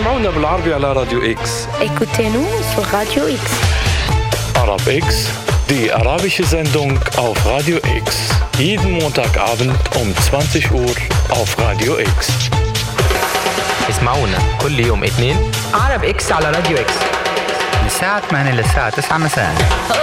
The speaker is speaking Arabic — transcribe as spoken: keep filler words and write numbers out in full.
اسمعونا بالعربي على راديو إكس. Écoutez-nous sur Radio X. Arab X, die arabische Sendung auf Radio X. Jeden Montagabend um zwanzig Uhr auf Radio X. اسمعونا كل يوم اثنين عرب إكس على راديو إكس الساعة ثمانية للساعة تسعة مساء.